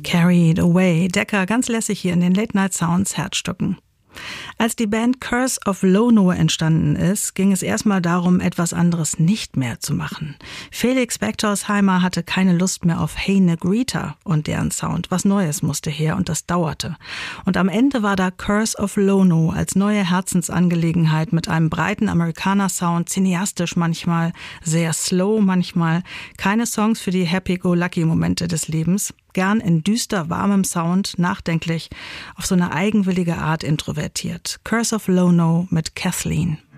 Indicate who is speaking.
Speaker 1: Carried Away. Decca ganz lässig hier in den Late Night Sounds Herzstücken. Als die Band Curse of Lono entstanden ist, ging es erstmal darum, etwas anderes nicht mehr zu machen. Felix Becktorsheimer hatte keine Lust mehr auf Hey Negrita und deren Sound. Was Neues musste her und das dauerte. Und am Ende war da Curse of Lono als neue Herzensangelegenheit mit einem breiten Amerikaner-Sound, cineastisch manchmal, sehr slow manchmal. Keine Songs für die Happy-Go-Lucky-Momente des Lebens. Gern in düster, warmem Sound, nachdenklich, auf so eine eigenwillige Art introvertiert. Curse of Lono mit Kathleen.